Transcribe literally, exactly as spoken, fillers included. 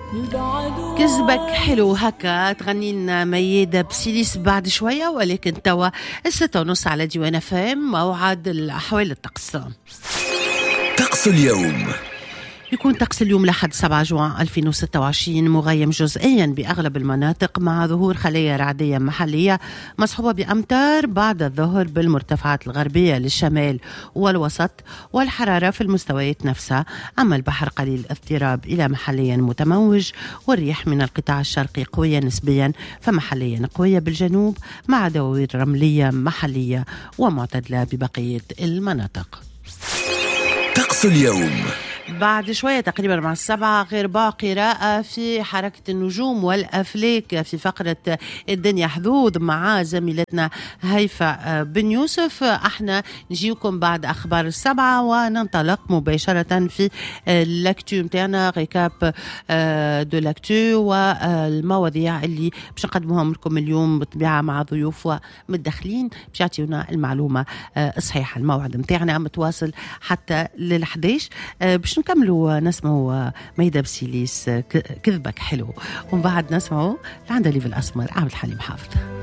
كذبك حلو هكا تغني لنا ميادة بسيليس بعد شوية، ولكن توا الستة ونص على ديوان فام. موعد الأحوال الطقس. طقس اليوم يكون طقس اليوم لحد سبعة جوان ألفين وستة وعشرين مغيم جزئيا بأغلب المناطق، مع ظهور خلايا رعدية محلية مصحوبة بأمطار بعد الظهر بالمرتفعات الغربية للشمال والوسط، والحرارة في المستويات نفسها. أما البحر قليل الاضطراب إلى محليا متموج، والريح من القطاع الشرقي قوية نسبيا فمحليا قوية بالجنوب، مع دواوير رملية محلية ومعتدلة ببقية المناطق. طقس اليوم بعد شوية تقريبا مع السبعة غير باع قراءة في حركة النجوم والأفلاك في فقرة الدنيا حظوظ مع زميلتنا هيفا بن يوسف. احنا نجيكم بعد أخبار السبعة وننطلق مباشرة في اللاكتو متاعنا، غيكاب دو لاكتو والمواضيع اللي باش نقدموها لكم اليوم بطبيعة مع ضيوف ومتدخلين باش يعطيونا المعلومة الصحيحة. الموعد متاعنا متواصل حتى للحديش باش نكملوا نسمعوا ميدة بسيليس كذبك حلو، ومن بعد نسمعوا العندليب الأسمر عبد الحليم حافظ.